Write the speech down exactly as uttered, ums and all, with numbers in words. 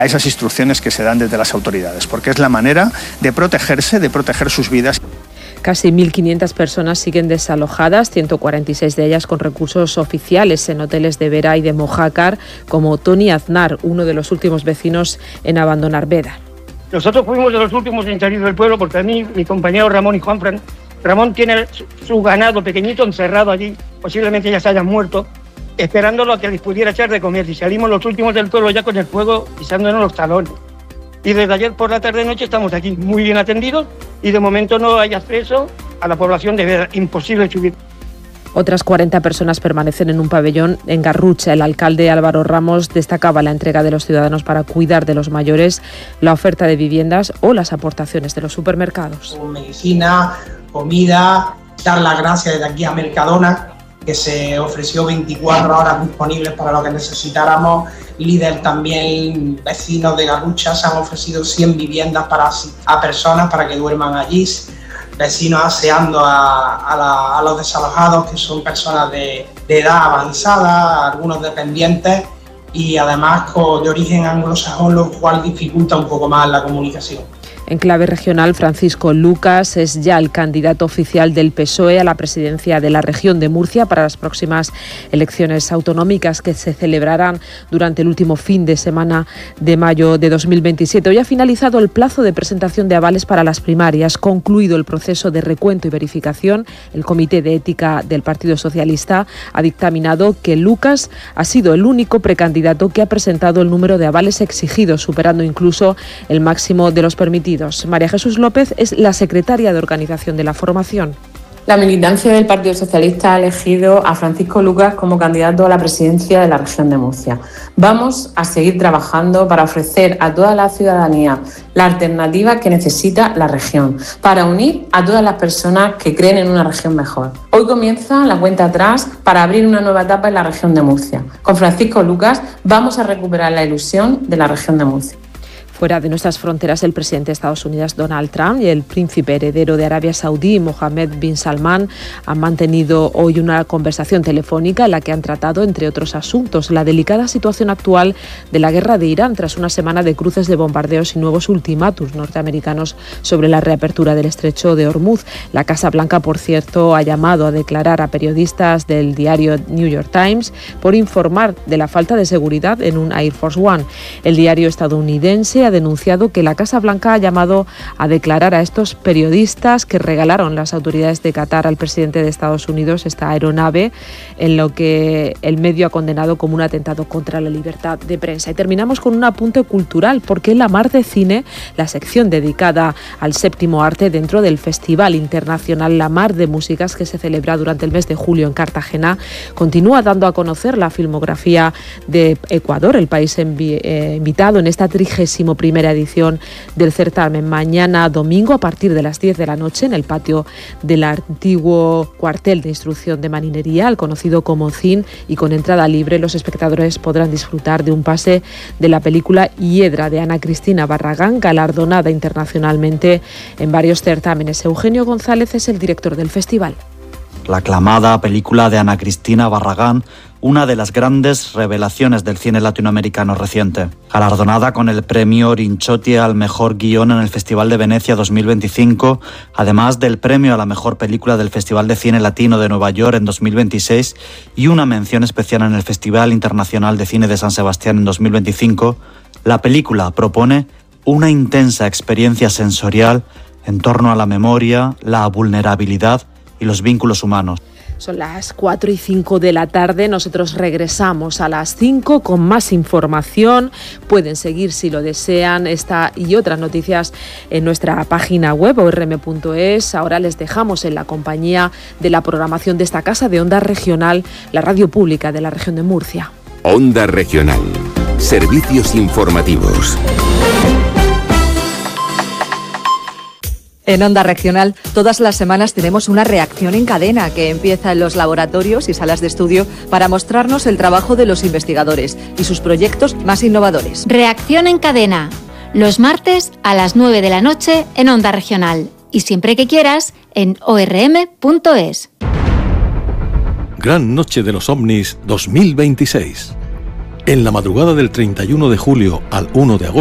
a esas instrucciones que se dan desde las autoridades, porque es la manera de protegerse, de proteger sus vidas. Casi mil quinientas personas siguen desalojadas, ciento cuarenta y seis de ellas con recursos oficiales en hoteles de Vera y de Mojácar, como Tony Aznar, uno de los últimos vecinos en abandonar Beda. Nosotros fuimos de los últimos en salir del pueblo porque a mí, mi compañero Ramón y Juanfran, Ramón tiene su, su ganado pequeñito encerrado allí, posiblemente ya se hayan muerto, esperándolo a que les pudiera echar de comer. Y salimos los últimos del pueblo ya con el fuego pisándonos los talones. Y desde ayer por la tarde-noche estamos aquí muy bien atendidos y de momento no hay acceso a la población de Beda, imposible subir. Otras cuarenta personas permanecen en un pabellón en Garrucha. El alcalde Álvaro Ramos destacaba la entrega de los ciudadanos para cuidar de los mayores, la oferta de viviendas o las aportaciones de los supermercados. Medicina, comida, dar las gracias desde aquí a Mercadona, que se ofreció veinticuatro horas disponibles para lo que necesitáramos. Líder también, vecinos de Garrucha, se han ofrecido cien viviendas para a personas para que duerman allí. Vecinos aseando a, a, la, a los desalojados, que son personas de, de edad avanzada, algunos dependientes y además con, de origen anglosajón, lo cual dificulta un poco más la comunicación. En clave regional, Francisco Lucas es ya el candidato oficial del P S O E a la presidencia de la región de Murcia para las próximas elecciones autonómicas que se celebrarán durante el último fin de semana de mayo de dos mil veintisiete. Hoy ha finalizado el plazo de presentación de avales para las primarias. Concluido el proceso de recuento y verificación, el Comité de Ética del Partido Socialista ha dictaminado que Lucas ha sido el único precandidato que ha presentado el número de avales exigidos, superando incluso el máximo de los permitidos. María Jesús López es la secretaria de organización de la formación. La militancia del Partido Socialista ha elegido a Francisco Lucas como candidato a la presidencia de la región de Murcia. Vamos a seguir trabajando para ofrecer a toda la ciudadanía la alternativa que necesita la región, para unir a todas las personas que creen en una región mejor. Hoy comienza la cuenta atrás para abrir una nueva etapa en la región de Murcia. Con Francisco Lucas vamos a recuperar la ilusión de la región de Murcia. Fuera de nuestras fronteras, el presidente de Estados Unidos, Donald Trump, y el príncipe heredero de Arabia Saudí, Mohammed bin Salman, han mantenido hoy una conversación telefónica en la que han tratado, entre otros asuntos, la delicada situación actual de la guerra de Irán tras una semana de cruces de bombardeos y nuevos ultimátums norteamericanos sobre la reapertura del estrecho de Hormuz. La Casa Blanca, por cierto, ha llamado a declarar a periodistas del diario New York Times por informar de la falta de seguridad en un Air Force One. El diario estadounidense ha denunciado que la Casa Blanca ha llamado a declarar a estos periodistas que regalaron las autoridades de Qatar al presidente de Estados Unidos esta aeronave, en lo que el medio ha condenado como un atentado contra la libertad de prensa. Y terminamos con un apunte cultural, porque La Mar de Cine, la sección dedicada al séptimo arte dentro del Festival Internacional La Mar de Músicas, que se celebra durante el mes de julio en Cartagena, continúa dando a conocer la filmografía de Ecuador, el país envi- eh, invitado en esta trigésimo primera edición del certamen. Mañana domingo a partir de las diez de la noche en el patio del antiguo cuartel de instrucción de marinería, el conocido como C I N, y con entrada libre, los espectadores podrán disfrutar de un pase de la película Hiedra de Ana Cristina Barragán, galardonada internacionalmente en varios certámenes. Eugenio González es el director del festival. La aclamada película de Ana Cristina Barragán, una de las grandes revelaciones del cine latinoamericano reciente. Galardonada con el premio Orinchotti al mejor guión en el Festival de Venecia dos mil veinticinco, además del premio a la mejor película del Festival de Cine Latino de Nueva York en dos mil veintiséis y una mención especial en el Festival Internacional de Cine de San Sebastián en dos mil veinticinco, la película propone una intensa experiencia sensorial en torno a la memoria, la vulnerabilidad y los vínculos humanos. Son las cuatro y cinco de la tarde, nosotros regresamos a las cinco con más información. Pueden seguir, si lo desean, esta y otras noticias en nuestra página web o r m punto es. Ahora les dejamos en la compañía de la programación de esta casa de Onda Regional, la radio pública de la región de Murcia. Onda Regional, servicios informativos. En Onda Regional, todas las semanas tenemos una reacción en cadena que empieza en los laboratorios y salas de estudio para mostrarnos el trabajo de los investigadores y sus proyectos más innovadores. Reacción en cadena, los martes a las nueve de la noche en Onda Regional y siempre que quieras en o r m punto es. Gran Noche de los OVNIs dos mil veintiséis. En la madrugada del treinta y uno de julio al uno de agosto,